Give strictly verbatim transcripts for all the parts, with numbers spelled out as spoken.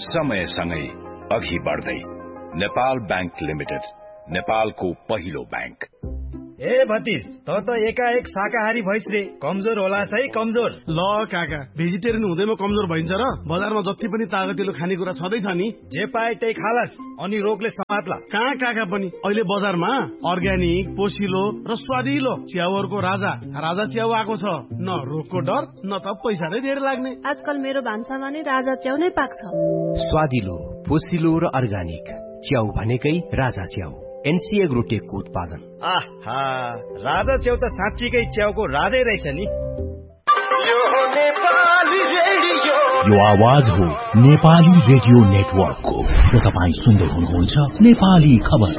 समयसँगै अघि बढ्दै नेपाल बैंक लिमिटेड, नेपालको पहिलो बैंक। ए भतिज, त त एकाएक शाकाहारी भइस रे, कमजोर होला है कमजोर। ल काका, भेजिटेरियन हुँदैमा कमजोर भइन्छ र? बजारमा जति पनि तागतिलो खानेकुरा छँदैछ नि, जे पाए त्यही खालास, अनि रोगले समात्ला। कहाँ काका पनि अहिले बजारमा अर्ग्यानिक, पोसिलो र स्वादिलो च्याउहरूको राजा राजा च्याउ आएको छ। न रोगको डर, न त पैसा नै धेरै लाग्ने। आजकल मेरो भान्सामा नै राजा च्याउ नै पाक्छ। स्वादिलो, पोसिलो र अर्ग्यानिक च्याउ भनेकै राजा च्याउ, एनसीए ग्रुटेकको उत्पादन। आहा, राजा च्याउ त साँच्चीकै च्याउको राजै रहेछ नि। यो आवाज हो नेपाली रेडियो नेटवर्कको र तपाईँ सुन्दै हुनुहुन्छ नेपाली खबर।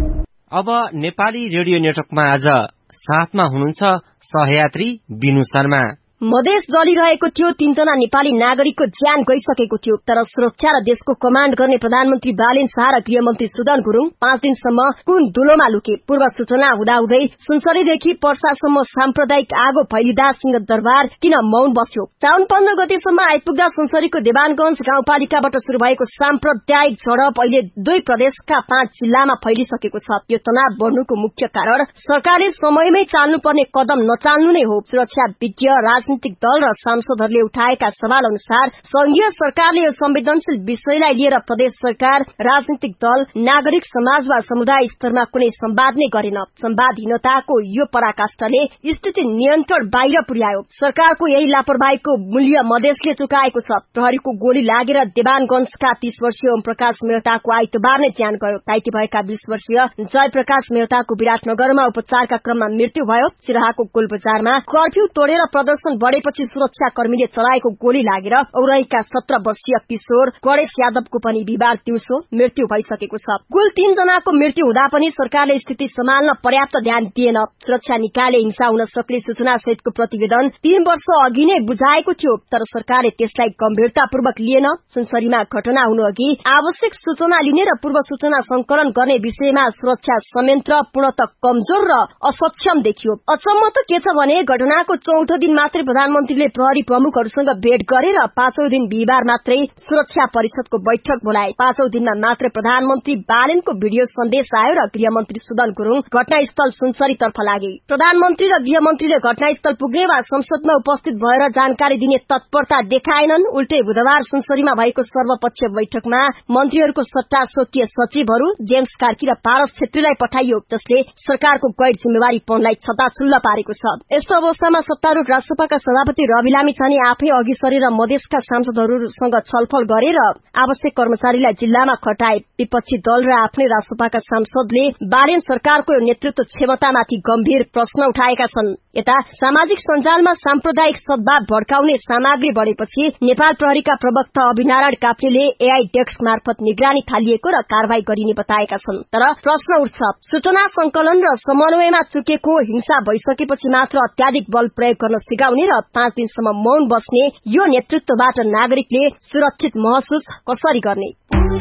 अब नेपाली रेडियो नेटवर्कमा आज साथमा हुनुहुन्छ सहयात्री बिनु शर्मा। मधेस जलिरहेको थियो, तीनजना नेपाली नागरिकको ज्यान गइसकेको थियो, तर सुरक्षा र देशको कमाण्ड गर्ने प्रधानमन्त्री बालेन शाह र गृहमन्त्री सुदन गुरुङ पाँच दिनसम्म कुन दुलोमा लुके। पूर्व सूचना हुँदाहुँदै सुनसरीदेखि पर्सासम्म साम्प्रदायिक आगो फैलिदा सिंहदरबार किन मौन बस्यो? साउन पन्ध्र गतेसम्म आइपुग्दा सुनसरीको देवानगंज गाउँपालिकाबाट शुरू भएको साम्प्रदायिक झडप अहिले दुई प्रदेशका पाँच जिल्लामा फैलिसकेको छ। यो तनाव बढ्नुको मुख्य कारण सरकारले समयमै चाल्नुपर्ने कदम नचाल्नु नै हो। सुरक्षा विज्ञ, राजनीतिक दल र सांसदहरूले उठाएका सवाल अनुसार संघीय सरकारले यो संवेदनशील विषयलाई लिएर प्रदेश सरकार, राजनीतिक दल, नागरिक समाज वा समुदाय स्तरमा कुनै संवाद नै गरेन। संवादहीनताको यो पराकाष्ठले स्थिति नियन्त्रण बाहिर पुर्यायो। सरकारको यही लापरवाहीको मूल्य मधेसले चुकाएको छ। प्रहरीको गोली लागेर देवानगंजका तीस वर्षीय ओम प्रकाश मेहताको आइतबार नै ज्यान गयो। घाइते भएका बीस वर्षीय जय प्रकाश मेहताको विराटनगरमा उपचारका क्रममा मृत्यु भयो। सिराहाको गोलबजारमा कर्फ्यू तोडेर प्रदर्शन बढेपछि सुरक्षा कर्मीले चलाएको गोली लागेर औरहीका सत्र वर्षीय किशोर गणेश यादवको पनि बिहिबार दिउँसो मृत्यु भइसकेको छ। कुल तीन जनाको मृत्यु हुँदा पनि सरकारले स्थिति सम्हाल्न पर्याप्त ध्यान दिएन। सुरक्षा निकायले हिंसा हुन सक्ने सूचना सहितको प्रतिवेदन तीन वर्ष अघि नै बुझाएको थियो, तर सरकारले त्यसलाई गम्भीरतापूर्वक लिएन। सुनसरीमा घटना हुनु अघि आवश्यक सूचना लिने र पूर्व सूचना संकलन गर्ने विषयमा सुरक्षा संयन्त्र पूर्णत कमजोर र असक्षम देखियो। अचम्म त के छ भने घटनाको चौथो दिन मात्रै प्रधानमन्त्रीले प्रहरी प्रमुखहरूसँग भेट गरेर पाँचौं दिन बिहिबार मात्रै सुरक्षा परिषदको बैठक बोलाए। पाँचौं दिनमा मात्र प्रधानमन्त्री बालेनको भिडियो सन्देश आयो र गृहमन्त्री सुदन गुरुङ घटनास्थल सुनसरीतर्फ लागे। प्रधानमन्त्री र गृहमन्त्रीले घटनास्थल पुग्ने वा संसदमा उपस्थित भएर जानकारी दिने तत्परता देखाएनन्। उल्टै बुधबार सुनसरीमा भएको सर्वपक्षीय बैठकमा मन्त्रीहरूको सट्टा स्वकीय सचिवहरू जेम्स कार्की र पारस छेत्रीलाई पठाइयो, जसले सरकारको गैर जिम्मेवारीपनलाई छताछुल्ल पारेको छ। यस्तो अवस्थामा सत्तारूढ राष्ट्रसभाका सभापति रवि लामिछाने आफै अघि सरेर मधेसका सांसदहरूसँग छलफल गरेर आवश्यक कर्मचारीलाई जिल्लामा खटाए। विपक्षी दल र आफ्नै राष्ट्रसभाका सांसदले बालेन सरकारको यो नेतृत्व क्षमतामाथि गम्भीर प्रश्न उठाएका छन्। यता सामाजिक सञ्जालमा साम्प्रदायिक सद्भाव भड्काउने सामग्री बढेपछि नेपाल प्रहरीका प्रवक्ता अभिनारायण काफ्लेले एआई डेस्क मार्फत निगरानी थालिएको र कारवाही गरिने बताएका छन्। तर प्रश्न उठ्छ, सूचना संकलन र समन्वयमा चुकेको हिंसा भइसकेपछि मात्र अत्याधिक बल प्रयोग गर्न सिकाउने र पाँच दिनसम्म मौन बस्ने यो नेतृत्वबाट नागरिकले सुरक्षित महसुस कसरी गर्ने?